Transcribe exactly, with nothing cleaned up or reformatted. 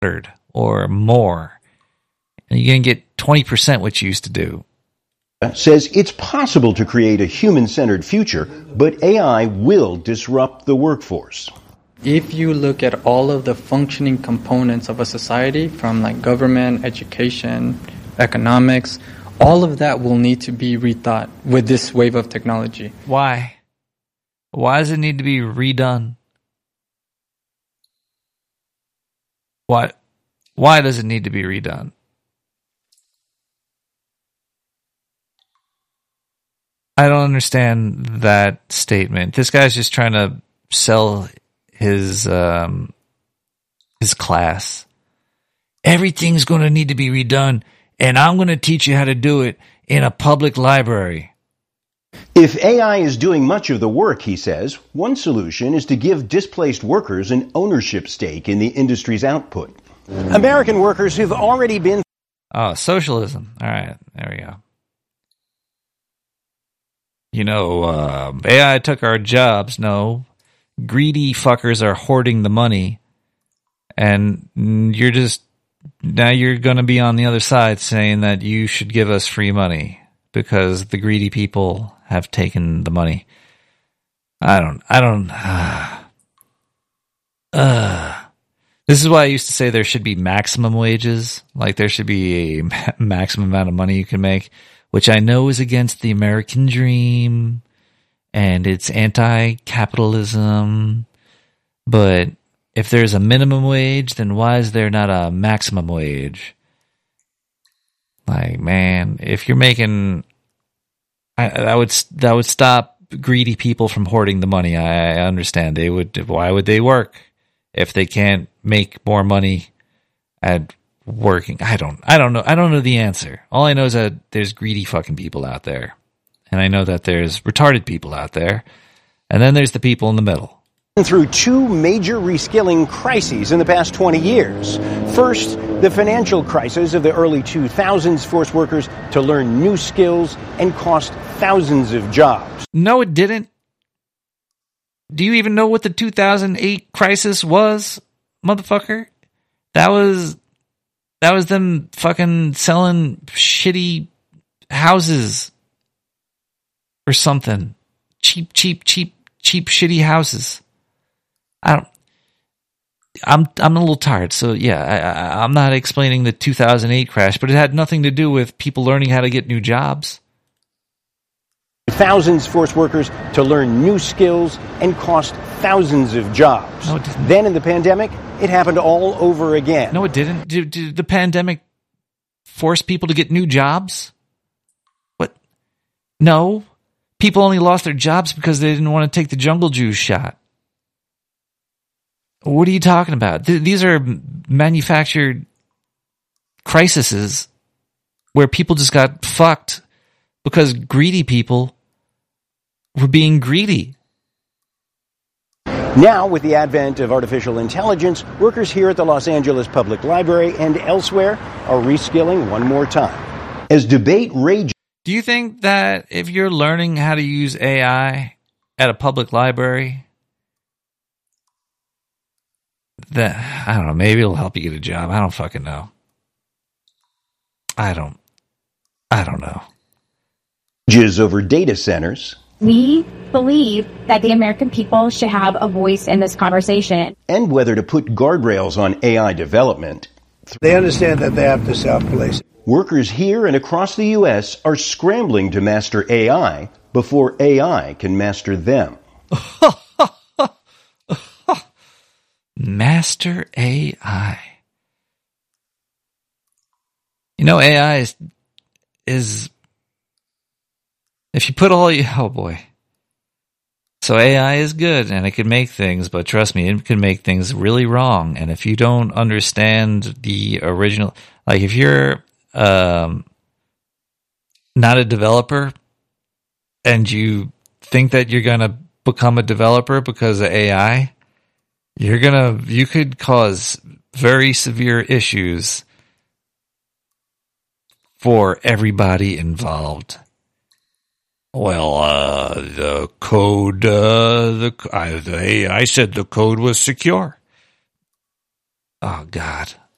or more. And you're going to get twenty percent what you used to do. Says it's possible to create a human-centered future, but A I will disrupt the workforce. If you look at all of the functioning components of a society, from like government, education, economics, all of that will need to be rethought with this wave of technology. Why? Why does it need to be redone? Why, why does it need to be redone? I don't understand that statement. This guy's just trying to sell his um, his class. Everything's going to need to be redone, and I'm going to teach you how to do it in a public library. If A I is doing much of the work, he says, one solution is to give displaced workers an ownership stake in the industry's output. American workers who've already been... Oh, socialism. All right, there we go. You know, uh, A I took our jobs. No, greedy fuckers are hoarding the money. And you're just, now you're going to be on the other side saying that you should give us free money because the greedy people have taken the money. I don't, I don't, uh, uh, this is why I used to say there should be maximum wages. Like there should be a ma- maximum amount of money you can make, which I know is against the American dream and it's anti-capitalism. But if there's a minimum wage, then why is there not a maximum wage? Like, man, if you're making, I, that would that would stop greedy people from hoarding the money. I, I understand they would. Why would they work if they can't make more money at working? I don't. I don't know. I don't know the answer. All I know is that there's greedy fucking people out there, and I know that there's retarded people out there, and then there's the people in the middle. Through two major reskilling crises in the past twenty years. First, the financial crisis of the early two thousands forced workers to learn new skills and cost thousands of jobs. No, it didn't. Do you even know what the two thousand eight crisis was, motherfucker? That was that was them fucking selling shitty houses or something. Cheap, cheap, cheap, cheap, shitty houses. I don't. I'm I'm a little tired, so yeah, I, I, I'm not explaining the two thousand eight crash, but it had nothing to do with people learning how to get new jobs. Thousands forced workers to learn new skills and cost thousands of jobs. No, it didn't. Then in the pandemic, it happened all over again. No, it didn't. Did, did the pandemic force people to get new jobs? What? No. People only lost their jobs because they didn't want to take the jungle juice shot. What are you talking about? Th- these are manufactured crises where people just got fucked because greedy people were being greedy. Now, with the advent of artificial intelligence, workers here at the Los Angeles Public Library and elsewhere are reskilling one more time. As debate rages... Do you think that if you're learning how to use A I at a public library, that, I don't know, maybe it'll help you get a job? I don't fucking know. I don't, I don't know. Over data centers. We believe that the American people should have a voice in this conversation. And whether to put guardrails on A I development. They understand that they have to self-police. Workers here and across the U S are scrambling to master A I before A I can master them. Master A I. You know, A I is, is if you put all you, oh boy. So A I is good and it can make things, but trust me, it can make things really wrong. And if you don't understand the original, like if you're um, not a developer and you think that you're going to become a developer because of A I, you're going to, you could cause very severe issues for everybody involved. Well, uh, the code, uh, the, I, the, I said the code was secure. Oh, God.